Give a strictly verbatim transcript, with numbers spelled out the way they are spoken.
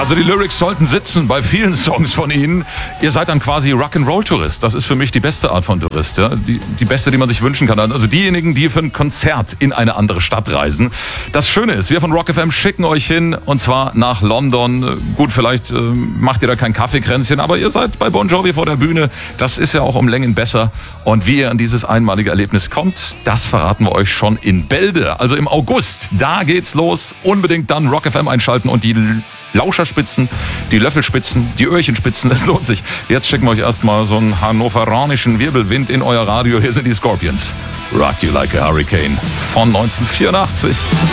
Also die Lyrics sollten sitzen bei vielen Songs von Ihnen. Ihr seid dann quasi Rock'n'Roll-Tourist. Das ist für mich die beste Art von Tourist. Ja? Die, die beste, die man sich wünschen kann. Also diejenigen, die für ein Konzert in eine andere Stadt reisen. Das Schöne ist, wir von Rock F M schicken euch hin und zwar nach London. Gut, vielleicht äh, macht ihr da kein Kaffeekränzchen, aber ihr seid bei Bon Jovi vor der Bühne. Das ist ja auch um Längen besser. Und wie ihr an dieses einmalige Erlebnis kommt, das verraten wir euch schon in Bälde. Also im August, da geht's los. Unbedingt dann Rock F M einschalten und die Lauscherspitzen, die Löffelspitzen, die Öhrchenspitzen, das lohnt sich. Jetzt schicken wir euch erstmal so einen hannoveranischen Wirbelwind in euer Radio. Hier sind die Scorpions. Rock You Like a Hurricane von neunzehnhundertvierundachtzig.